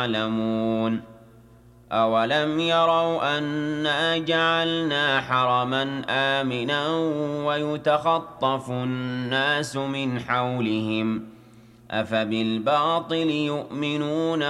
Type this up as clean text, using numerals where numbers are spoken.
يعلمون أولم يروا أنا جعلنا حرما آمنا ويتخطف الناس من حولهم أفبالباطل يؤمنون